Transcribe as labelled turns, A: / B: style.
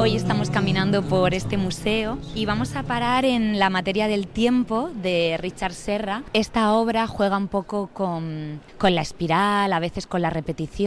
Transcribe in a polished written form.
A: Hoy estamos caminando por este museo y vamos a parar en La materia del tiempo de Richard Serra. Esta obra juega un poco con la espiral, a veces con la repetición.